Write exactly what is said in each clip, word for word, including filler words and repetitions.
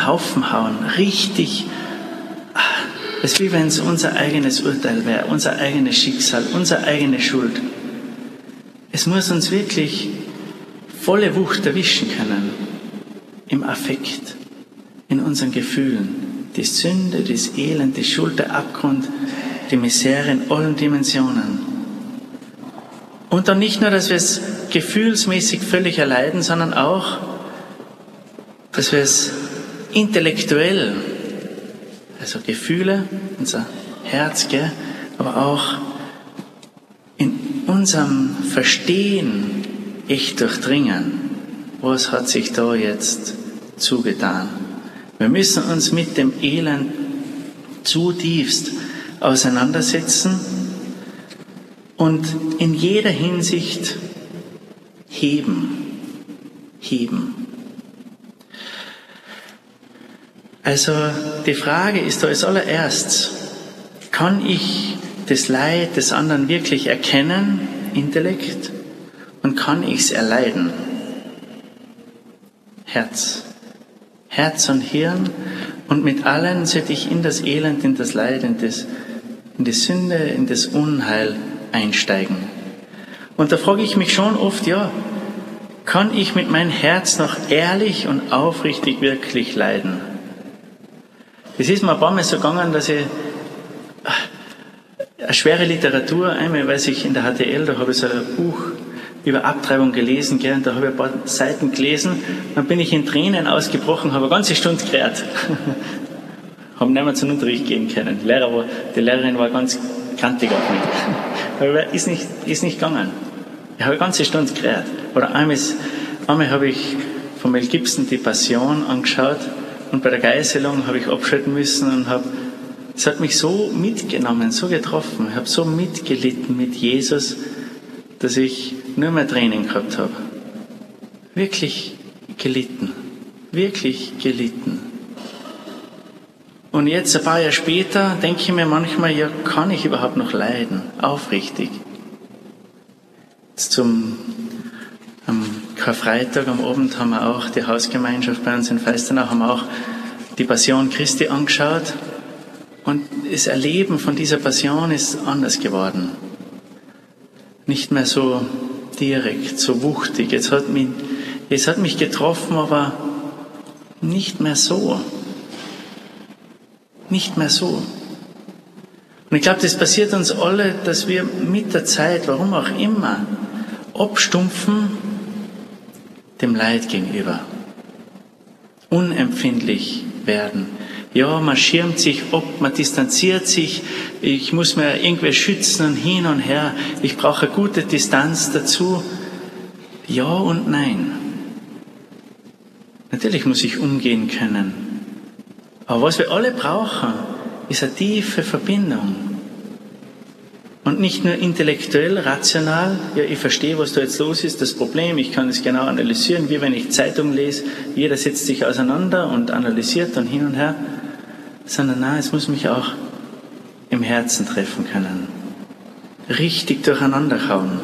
den Haufen hauen, richtig. Es ist wie wenn es unser eigenes Urteil wäre, unser eigenes Schicksal, unsere eigene Schuld. Es muss uns wirklich volle Wucht erwischen können, im Affekt, in unseren Gefühlen. Die Sünde, das Elend, die Schuld, der Abgrund, die Misere in allen Dimensionen. Und dann nicht nur, dass wir es gefühlsmäßig völlig erleiden, sondern auch, dass wir es intellektuell, also Gefühle, unser Herz, gell, aber auch in unserem Verstehen echt durchdringen. Was hat sich da jetzt zugetan? Wir müssen uns mit dem Elend zutiefst auseinandersetzen und in jeder Hinsicht heben. Heben. Also die Frage ist da als allererstes, kann ich das Leid des anderen wirklich erkennen, Intellekt, und kann ich es erleiden? Herz. Herz und Hirn, und mit allen sollte ich in das Elend, in das Leid, in, das, in die Sünde, in das Unheil einsteigen. Und da frage ich mich schon oft, ja, kann ich mit meinem Herz noch ehrlich und aufrichtig wirklich leiden? Es ist mir ein paar Mal so gegangen, dass ich eine schwere Literatur, einmal weiß ich in der H T L, da habe ich so ein Buch über Abtreibung gelesen, gell, und da habe ich ein paar Seiten gelesen, dann bin ich in Tränen ausgebrochen, habe eine ganze Stunde geredet. Habe nicht mehr zum Unterricht gehen können. Die, Lehrer war, die Lehrerin war ganz kantig auf mich. Aber ist nicht, ist nicht gegangen. Ich habe eine ganze Stunde geredet. Oder einmal, einmal habe ich von Mel Gibson die Passion angeschaut, und bei der Geißelung habe ich abschalten müssen und habe, es hat mich so mitgenommen, so getroffen. Ich habe so mitgelitten mit Jesus, dass ich nur mehr Tränen gehabt habe. Wirklich gelitten. Wirklich gelitten. Und jetzt, ein paar Jahre später, denke ich mir manchmal, ja, kann ich überhaupt noch leiden? Aufrichtig. Jetzt zum am Karfreitag am Abend haben wir auch die Hausgemeinschaft bei uns in Feistenau, haben wir auch die Passion Christi angeschaut. Und das Erleben von dieser Passion ist anders geworden. Nicht mehr so direkt, so wuchtig. Jetzt hat mich, es hat mich getroffen, aber nicht mehr so. Nicht mehr so. Und ich glaube, das passiert uns alle, dass wir mit der Zeit, warum auch immer, abstumpfen dem Leid gegenüber. Unempfindlich werden. Ja, man schirmt sich ab, man distanziert sich, ich muss mir irgendwie schützen und hin und her, ich brauche eine gute Distanz dazu. Ja und nein. Natürlich muss ich umgehen können. Aber was wir alle brauchen, ist eine tiefe Verbindung. Und nicht nur intellektuell, rational, ja, ich verstehe, was da jetzt los ist, das Problem, ich kann es genau analysieren, wie wenn ich Zeitung lese, jeder setzt sich auseinander und analysiert dann hin und her, sondern nein, es muss mich auch im Herzen treffen können. Richtig durcheinander hauen.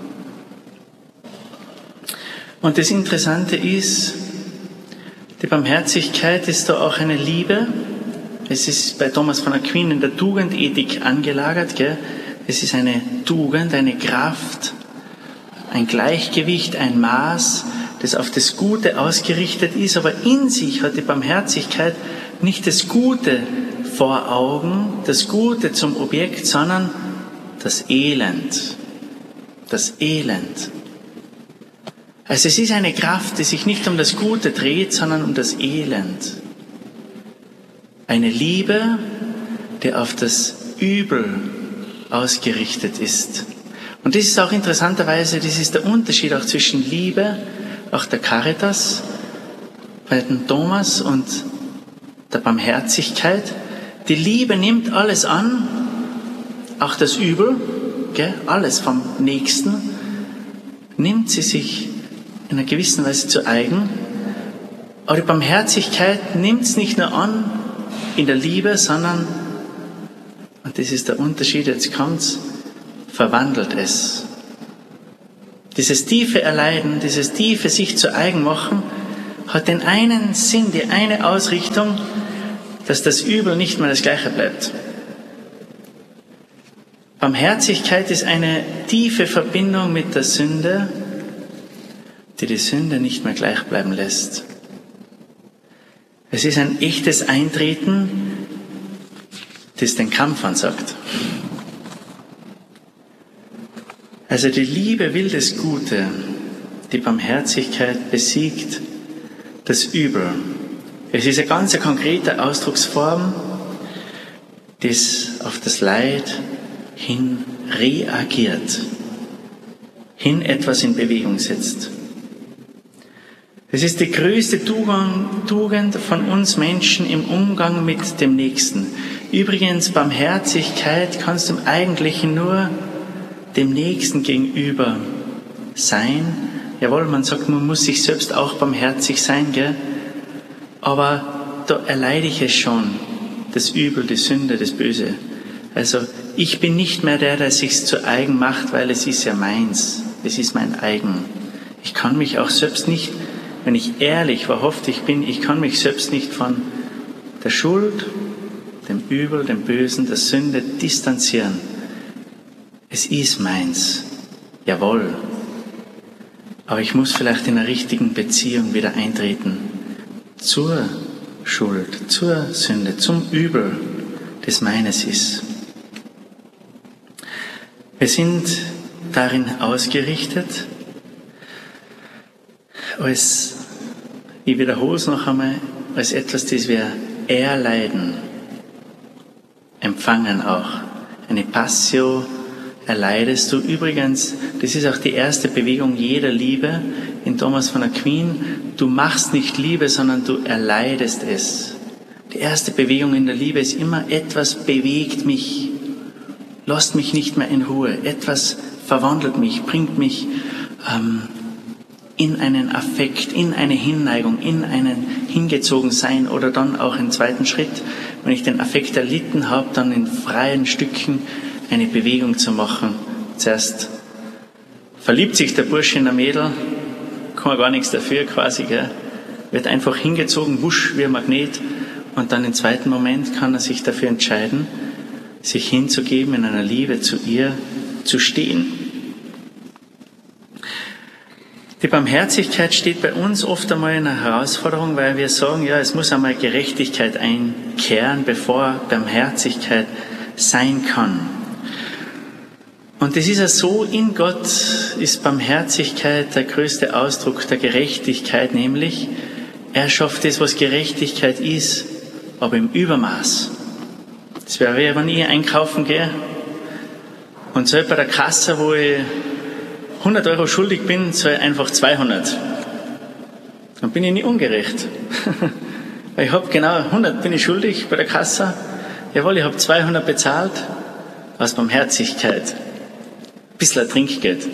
Und das Interessante ist, die Barmherzigkeit ist da auch eine Liebe. Es ist bei Thomas von Aquin in der Tugendethik angelagert, gell? Es ist eine Tugend, eine Kraft, ein Gleichgewicht, ein Maß, das auf das Gute ausgerichtet ist, aber in sich hat die Barmherzigkeit nicht das Gute vor Augen, das Gute zum Objekt, sondern das Elend. Das Elend. Also es ist eine Kraft, die sich nicht um das Gute dreht, sondern um das Elend. Eine Liebe, die auf das Übel ausgerichtet ist. Und das ist auch interessanterweise, das ist der Unterschied auch zwischen Liebe, auch der Caritas, bei dem Thomas und der Barmherzigkeit. Die Liebe nimmt alles an, auch das Übel, gell, alles vom Nächsten, nimmt sie sich in einer gewissen Weise zu eigen. Aber die Barmherzigkeit nimmt es nicht nur an in der Liebe, sondern, und das ist der Unterschied, jetzt kommt's, verwandelt es. Dieses tiefe Erleiden, dieses tiefe sich zu eigen machen, hat den einen Sinn, die eine Ausrichtung, dass das Übel nicht mehr das Gleiche bleibt. Barmherzigkeit ist eine tiefe Verbindung mit der Sünde, die die Sünde nicht mehr gleich bleiben lässt. Es ist ein echtes Eintreten, das den Kampf ansagt. Also die Liebe will das Gute, die Barmherzigkeit besiegt das Übel. Es ist eine ganz konkrete Ausdrucksform, das auf das Leid hin reagiert, hin etwas in Bewegung setzt. Es ist die größte Tugend von uns Menschen im Umgang mit dem Nächsten. Übrigens, Barmherzigkeit kannst du im Eigentlichen nur dem Nächsten gegenüber sein. Jawohl, man sagt, man muss sich selbst auch barmherzig sein, gell? Aber da erleide ich es schon, das Übel, die Sünde, das Böse. Also ich bin nicht mehr der, der sich's zu eigen macht, weil es ist ja meins, es ist mein eigen. Ich kann mich auch selbst nicht, wenn ich ehrlich, wahrhaftig bin, ich kann mich selbst nicht von der Schuld, dem Übel, dem Bösen, der Sünde distanzieren. Es ist meins, jawohl. Aber ich muss vielleicht in einer richtigen Beziehung wieder eintreten zur Schuld, zur Sünde, zum Übel, das meines ist. Wir sind darin ausgerichtet, als, ich wiederhole es noch einmal, als etwas, das wir erleiden, empfangen auch. Eine Passio erleidest du. Übrigens, das ist auch die erste Bewegung jeder Liebe in Thomas von Aquin. Du machst nicht Liebe, sondern du erleidest es. Die erste Bewegung in der Liebe ist immer, etwas bewegt mich, lasst mich nicht mehr in Ruhe, etwas verwandelt mich, bringt mich ähm, in einen Affekt, in eine Hinneigung, in einen Hingezogensein oder dann auch im zweiten Schritt, wenn ich den Affekt erlitten habe, dann in freien Stücken eine Bewegung zu machen. Zuerst verliebt sich der Bursche in der Mädel, kann man gar nichts dafür quasi, gell? Wird einfach hingezogen, wusch wie ein Magnet, und dann im zweiten Moment kann er sich dafür entscheiden, sich hinzugeben, in einer Liebe zu ihr zu stehen. Die Barmherzigkeit steht bei uns oft einmal in einer Herausforderung, weil wir sagen, ja, es muss einmal Gerechtigkeit einkehren, bevor Barmherzigkeit sein kann. Und es ist ja so, in Gott ist Barmherzigkeit der größte Ausdruck der Gerechtigkeit, nämlich er schafft das, was Gerechtigkeit ist, aber im Übermaß. Das wäre wie wenn ich einkaufen gehe und soll bei der Kasse, wo ich hundert Euro schuldig bin, soll einfach zweihundert. Dann bin ich nicht ungerecht. Weil ich habe genau hundert bin ich schuldig bei der Kasse. Jawohl, ich habe zweihundert bezahlt aus Barmherzigkeit. Ein bisschen Trinkgeld.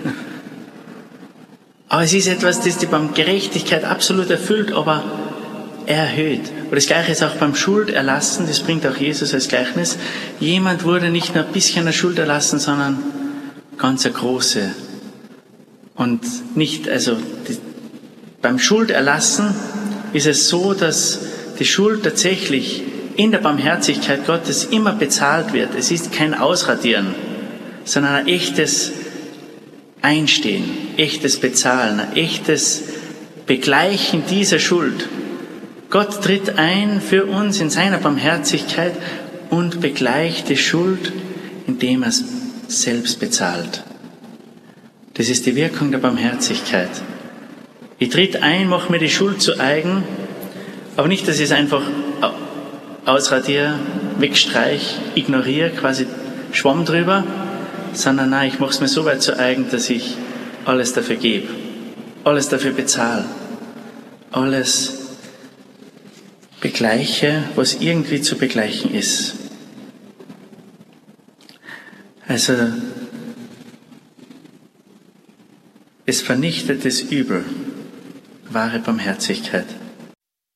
Aber es ist etwas, das die Gerechtigkeit absolut erfüllt, aber erhöht. Und das Gleiche ist auch beim Schulderlassen, das bringt auch Jesus als Gleichnis. Jemand wurde nicht nur ein bisschen eine Schuld erlassen, sondern ganz eine große. Und nicht, also die, beim Schulderlassen ist es so, dass die Schuld tatsächlich in der Barmherzigkeit Gottes immer bezahlt wird. Es ist kein Ausradieren, sondern ein echtes Einstehen, echtes Bezahlen, ein echtes Begleichen dieser Schuld. Gott tritt ein für uns in seiner Barmherzigkeit und begleicht die Schuld, indem er es selbst bezahlt. Das ist die Wirkung der Barmherzigkeit. Ich tritt ein, mache mir die Schuld zu eigen, aber nicht, dass ich es einfach ausradiere, wegstreich, ignoriere, quasi Schwamm drüber, sondern nein, ich mache es mir so weit zu eigen, dass ich alles dafür gebe, alles dafür bezahle, alles begleiche, was irgendwie zu begleichen ist. Also, es vernichtet das Übel, wahre Barmherzigkeit.